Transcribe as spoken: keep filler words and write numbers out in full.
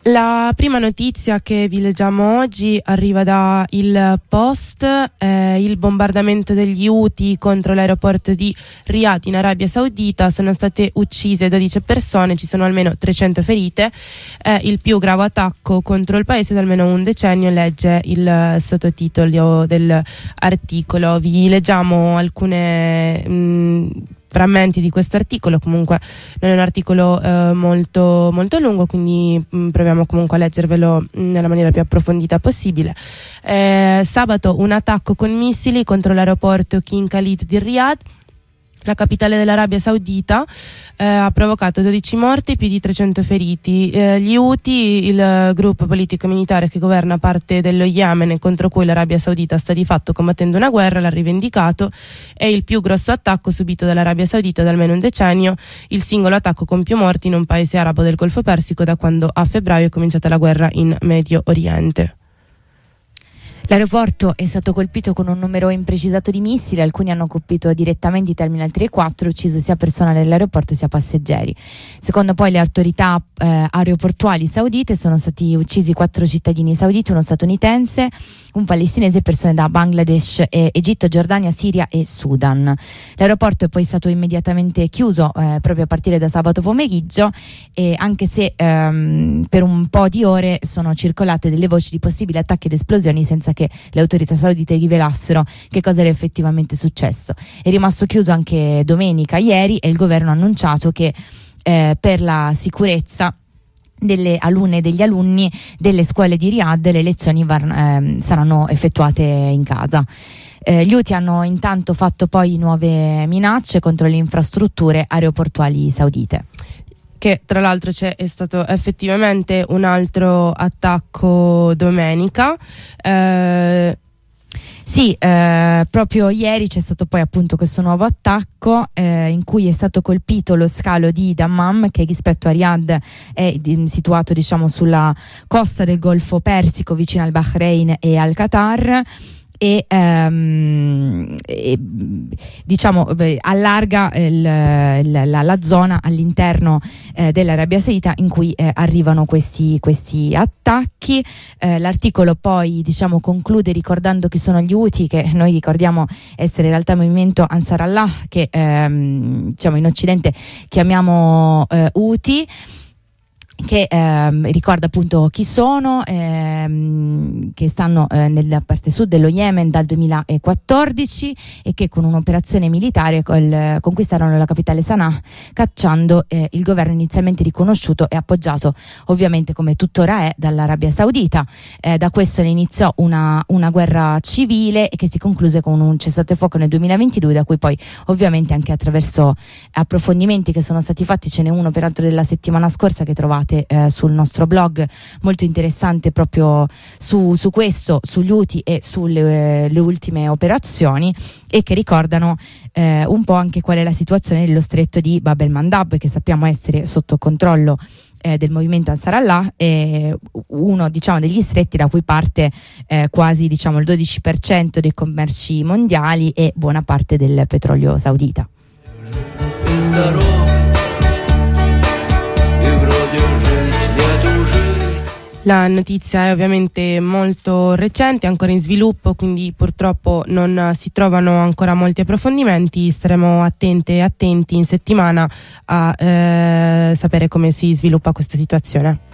La prima notizia che vi leggiamo oggi arriva da Il Post, eh, il bombardamento degli Houthi contro l'aeroporto di Riyadh in Arabia Saudita. Sono state uccise dodici persone, ci sono almeno trecento ferite, è il più grave attacco contro il paese da almeno un decennio, legge il sottotitolo dell'articolo. Vi leggiamo alcune mh, frammenti di questo articolo. Comunque non è un articolo eh, molto, molto lungo, quindi mh, proviamo comunque a leggervelo nella maniera più approfondita possibile. Eh, sabato un attacco con missili contro l'aeroporto King Khalid di Riyadh, la capitale dell'Arabia Saudita, eh, ha provocato dodici morti e più di trecento feriti. Eh, gli Houthi, il gruppo politico militare che governa parte dello Yemen e contro cui l'Arabia Saudita sta di fatto combattendo una guerra, l'ha rivendicato. È il più grosso attacco subito dall'Arabia Saudita da almeno un decennio, il singolo attacco con più morti in un paese arabo del Golfo Persico da quando a febbraio è cominciata la guerra in Medio Oriente. L'aeroporto è stato colpito con un numero imprecisato di missili, alcuni hanno colpito direttamente i terminal tre e quattro, ucciso sia personale dell'aeroporto sia passeggeri. Secondo poi le autorità eh, aeroportuali saudite sono stati uccisi quattro cittadini sauditi, uno statunitense, un palestinese e persone da Bangladesh, eh, Egitto, Giordania, Siria e Sudan. L'aeroporto è poi stato immediatamente chiuso eh, proprio a partire da sabato pomeriggio, e anche se ehm, per un po' di ore sono circolate delle voci di possibili attacchi ed esplosioni senza che le autorità saudite rivelassero che cosa era effettivamente successo. È rimasto chiuso anche domenica ieri e il governo ha annunciato che eh, per la sicurezza delle alunne e degli alunni delle scuole di Riyadh le lezioni var- eh, saranno effettuate in casa. Eh, gli Houthi hanno intanto fatto poi nuove minacce contro le infrastrutture aeroportuali saudite. Che tra l'altro c'è è stato effettivamente un altro attacco domenica. Eh... Sì, eh, proprio ieri c'è stato poi appunto questo nuovo attacco eh, in cui è stato colpito lo scalo di Dammam, che rispetto a Riyadh è di, situato diciamo sulla costa del Golfo Persico vicino al Bahrain e al Qatar. E, ehm, e diciamo beh, allarga il, il, la, la zona all'interno eh, dell'Arabia Saudita in cui eh, arrivano questi, questi attacchi. Eh, l'articolo poi diciamo conclude ricordando chi sono gli Houthi, che noi ricordiamo essere in realtà il movimento Ansar Allah, che ehm, diciamo in Occidente chiamiamo eh, Houthi, che ehm, ricorda appunto chi sono, ehm, che stanno eh, nella parte sud dello Yemen dal duemilaquattordici e che con un'operazione militare col, conquistarono la capitale Sana'a, cacciando eh, il governo inizialmente riconosciuto e appoggiato ovviamente come tuttora è dall'Arabia Saudita. Eh, da questo ne iniziò una, una guerra civile e che si concluse con un cessate-fuoco nel duemilaventidue, da cui poi ovviamente anche attraverso approfondimenti che sono stati fatti, ce n'è uno peraltro della settimana scorsa che trovate Eh, sul nostro blog, molto interessante proprio su, su questo, sugli Houthi e sulle eh, le ultime operazioni, e che ricordano eh, un po' anche qual è la situazione dello stretto di Bab el-Mandab, che sappiamo essere sotto controllo eh, del movimento Ansar Allah, e uno diciamo degli stretti da cui parte eh, quasi diciamo il dodici per cento dei commerci mondiali e buona parte del petrolio saudita. La notizia è ovviamente molto recente, ancora in sviluppo, quindi purtroppo non si trovano ancora molti approfondimenti. Staremo attente e attenti in settimana a eh, sapere come si sviluppa questa situazione.